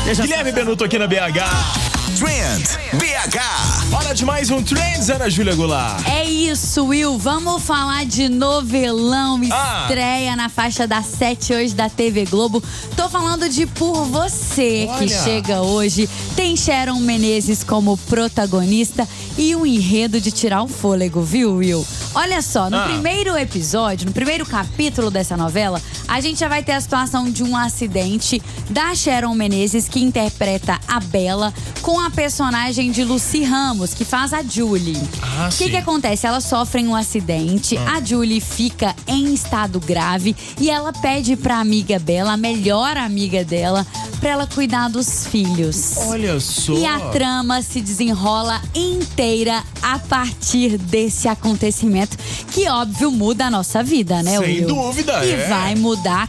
Guilherme Benuto aqui na BH. Trend BH. Hora de mais um Trends, Ana Júlia Goulart. É isso, Will. Vamos falar de novelão. Estreia na faixa das 7 hoje da TV Globo. Tô falando de Por Você, que chega hoje. Tem Sharon Menezes como protagonista e um enredo de tirar o fôlego, viu, Will? Olha só, no primeiro episódio, no primeiro capítulo dessa novela, a gente já vai ter a situação de um acidente da Sharon Menezes, que interpreta a Bela, com a personagem de Lucy Ramos, que faz a Julie. O que acontece? Elas sofrem um acidente, a Julie fica em estado grave e ela pede pra amiga Bela, a melhor amiga dela, pra ela cuidar dos filhos. Olha só. E a trama se desenrola inteira a partir desse acontecimento, que óbvio muda a nossa vida, né, Sem Will? dúvida, E vai mudar